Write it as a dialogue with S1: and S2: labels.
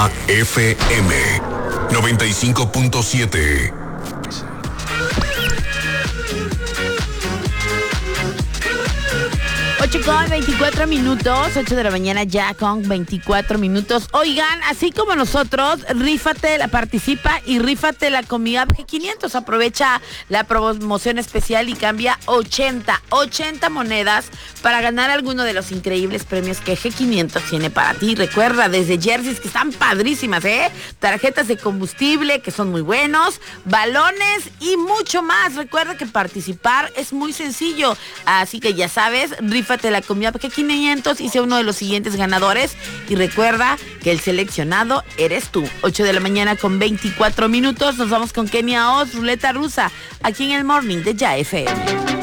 S1: Ya FM 95.7.
S2: Con 24 minutos, 8 de la mañana ya con 24 minutos. Oigan, así como nosotros, participa y rífate la comida G500. Aprovecha la promoción especial y cambia 80 monedas para ganar alguno de los increíbles premios que G500 tiene para ti. Recuerda, desde jerseys que están padrísimas, tarjetas de combustible que son muy buenos, balones y mucho más. Recuerda que participar es muy sencillo, así que ya sabes, rífate la comida G500 y sea uno de los siguientes ganadores. Y recuerda que el seleccionado eres tú. 8 de la mañana con 24 minutos. Nos vamos con Kenia Oz, Ruleta Rusa, aquí en el Morning de Ya FM.